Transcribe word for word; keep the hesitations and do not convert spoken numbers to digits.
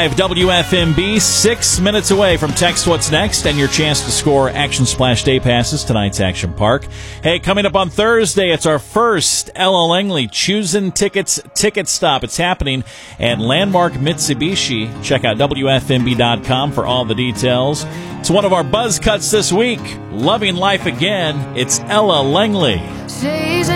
W F M B, six minutes away from Text What's Next and your chance to score Action Splash Day Passes, tonight's Action Park. Hey, coming up on Thursday, it's our first Ella Langley Choosing Tickets Ticket Stop. It's happening at Landmark Mitsubishi. Check out W F M B dot com for all the details. It's one of our buzz cuts this week. Loving Life Again, it's Ella Langley.